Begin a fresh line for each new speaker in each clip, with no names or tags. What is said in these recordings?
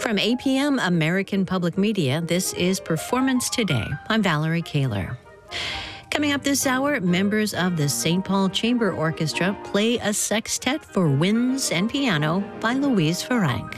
From APM American Public Media, this is Performance Today. I'm Valerie Kaler. Coming up this hour, members of the St. Paul Chamber Orchestra play a sextet for winds and piano by Louise Ferenc.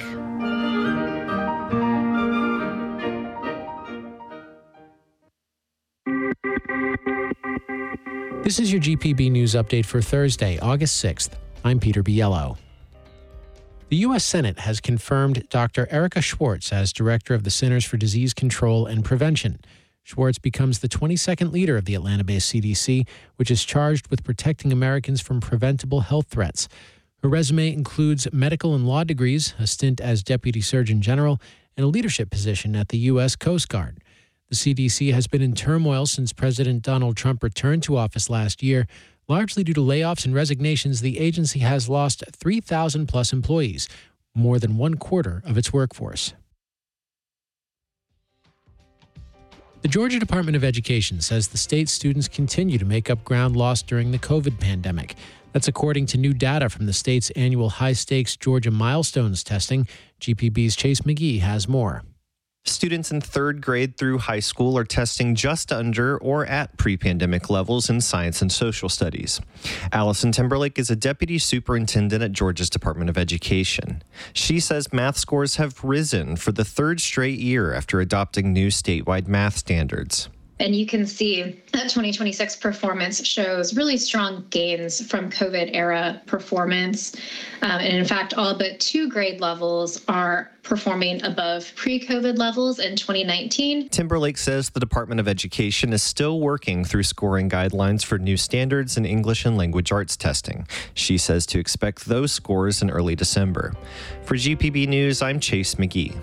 This is your GPB News Update for Thursday, August 6th. I'm Peter Biello. The U.S. Senate has confirmed Dr. Erica Schwartz as Director of the Centers for Disease Control and Prevention. Schwartz becomes the 22nd leader of the Atlanta-based CDC, which is charged with protecting Americans from preventable health threats. Her resume includes medical and law degrees, a stint as Deputy Surgeon General, and a leadership position at the U.S. Coast Guard. The CDC has been in turmoil since President Donald Trump returned to office last year. Largely due to layoffs and resignations, the agency has lost 3,000-plus employees, more than one quarter of its workforce. The Georgia Department of Education says the state's students continue to make up ground lost during the COVID pandemic. That's according to new data from the state's annual high-stakes Georgia Milestones testing. GPB's Chase McGee has more.
Students in third grade through high school are testing just under or at pre-pandemic levels in science and social studies. Allison Timberlake is a deputy superintendent at Georgia's Department of Education. She says math scores have risen for the third straight year after adopting new statewide math standards.
And you can see that 2026 performance shows really strong gains from COVID-era performance. And in fact, all but 2 grade levels are performing above pre-COVID levels in 2019.
Timberlake says the Department of Education is still working through scoring guidelines for new standards in English and language arts testing. She says to expect those scores in early December. For GPB News, I'm Chase McGee.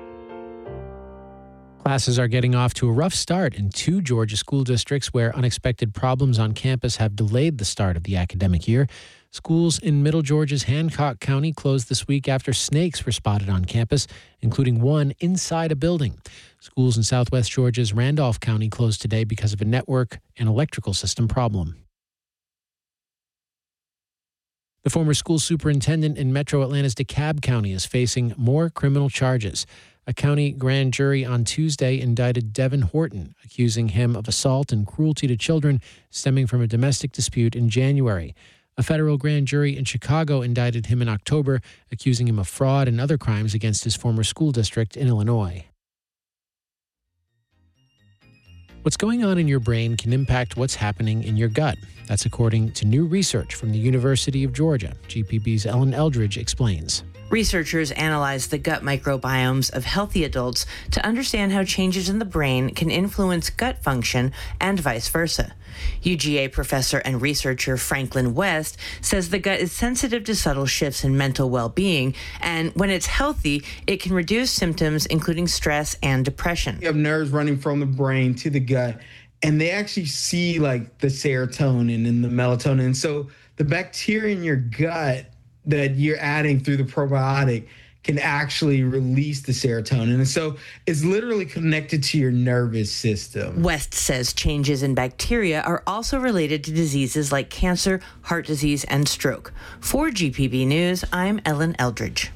Classes are getting off to a rough start in 2 Georgia school districts where unexpected problems on campus have delayed the start of the academic year. Schools in Middle Georgia's Hancock County closed this week after snakes were spotted on campus, including one inside a building. Schools in Southwest Georgia's Randolph County closed today because of a network and electrical system problem. The former school superintendent in Metro Atlanta's DeKalb County is facing more criminal charges. A county grand jury on Tuesday indicted Devin Horton, accusing him of assault and cruelty to children stemming from a domestic dispute in January. A federal grand jury in Chicago indicted him in October, accusing him of fraud and other crimes against his former school district in Illinois. What's going on in your brain can impact what's happening in your gut. That's according to new research from the University of Georgia. GPB's Ellen Eldridge explains.
Researchers analyzed the gut microbiomes of healthy adults to understand how changes in the brain can influence gut function and vice versa. UGA professor and researcher Franklin West says the gut is sensitive to subtle shifts in mental well-being, and when it's healthy, it can reduce symptoms including stress and depression.
You have nerves running from the brain to the gut, and they actually see like the serotonin and the melatonin. And so the bacteria in your gut that you're adding through the probiotic can actually release the serotonin. And so it's literally connected to your nervous system.
West says changes in bacteria are also related to diseases like cancer, heart disease, and stroke. For GPB News, I'm Ellen Eldridge.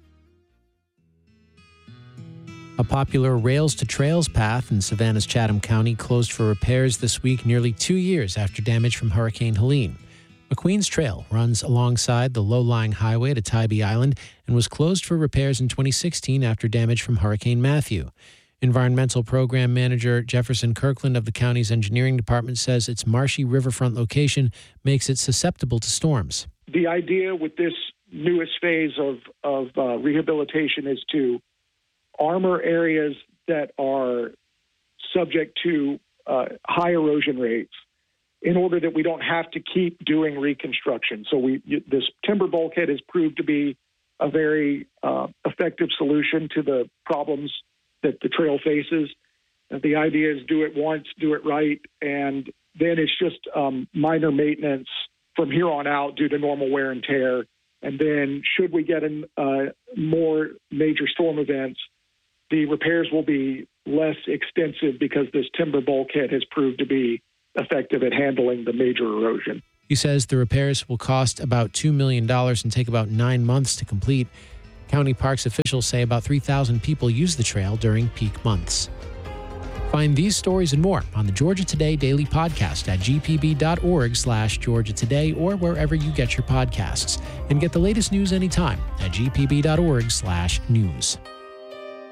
A popular Rails to Trails path in Savannah's Chatham County closed for repairs this week, nearly 2 years after damage from Hurricane Helene. McQueen's Trail runs alongside the low-lying highway to Tybee Island and was closed for repairs in 2016 after damage from Hurricane Matthew. Environmental Program Manager Jefferson Kirkland of the county's engineering department says its marshy riverfront location makes it susceptible to storms.
The idea with this newest phase of rehabilitation is to armor areas that are subject to high erosion rates, in order that we don't have to keep doing reconstruction. So this timber bulkhead has proved to be a very effective solution to the problems that the trail faces. And the idea is do it once, do it right, and then it's just minor maintenance from here on out due to normal wear and tear. And then should we get in more major storm events, the repairs will be less extensive because this timber bulkhead has proved to be effective at handling the major erosion.
He says the repairs will cost about $2 million and take about 9 months to complete. County parks officials say about 3,000 people use the trail during peak months. Find these stories and more on the Georgia Today Daily Podcast at gpb.org/Georgia Today or wherever you get your podcasts. And get the latest news anytime at gpb.org/news.